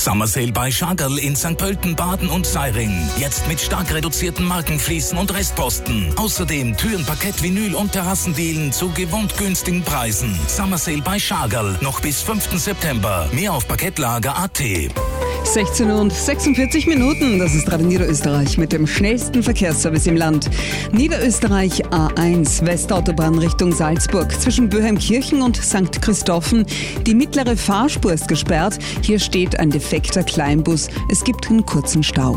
Summer Sale bei Schagerl in St. Pölten, Baden und Seiring. Jetzt mit stark reduzierten Markenfliesen und Restposten. Außerdem Türen, Parkett, Vinyl und Terrassendielen zu gewohnt günstigen Preisen. Summer Sale bei Schagerl noch bis 5. September. Mehr auf Parkettlager.at. 16:46 Minuten. Das ist Radio Niederösterreich mit dem schnellsten Verkehrsservice im Land. Niederösterreich A1 Westautobahn Richtung Salzburg zwischen Böheimkirchen und St. Christophen. Die mittlere Fahrspur ist gesperrt. Hier steht ein defekter Kleinbus. Es gibt einen kurzen Stau.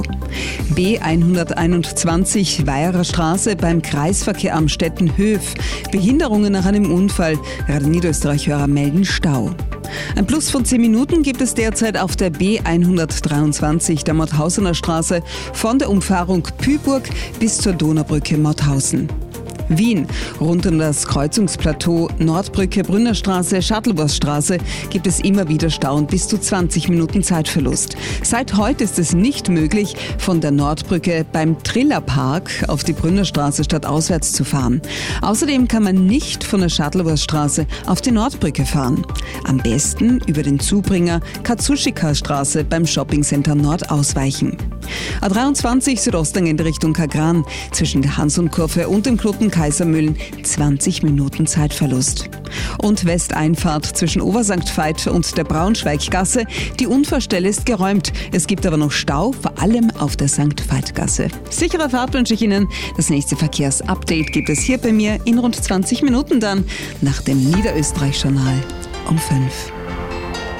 B121 Weiherer Straße beim Kreisverkehr Amstetten-Höf. Behinderungen nach einem Unfall. Radio Niederösterreich-Hörer melden Stau. Ein Plus von 10 Minuten gibt es derzeit auf der B123 der Mauthausener Straße von der Umfahrung Püburg bis zur Donaubrücke Mauthausen. Wien. Rund um das Kreuzungsplateau Nordbrücke, Brünnerstraße, Shuttleworthstraße gibt es immer wieder Stau und bis zu 20 Minuten Zeitverlust. Seit heute ist es nicht möglich, von der Nordbrücke beim Trillerpark auf die Brünnerstraße stadtauswärts zu fahren. Außerdem kann man nicht von der Shuttleworthstraße auf die Nordbrücke fahren. Am besten über den Zubringer Katsushika-Straße beim Shoppingcenter Nord ausweichen. A23 Südostangende Richtung Kagran zwischen der Hansundkurve und dem Kloten Kaisermühlen 20 Minuten Zeitverlust. Und Westeinfahrt zwischen Obersankt Veit und der Braunschweiggasse. Die Unfallstelle ist geräumt. Es gibt aber noch Stau, vor allem auf der St. Veit-Gasse. Sichere Fahrt wünsche ich Ihnen. Das nächste Verkehrsupdate gibt es hier bei mir in rund 20 Minuten dann nach dem Niederösterreich-Journal um 5.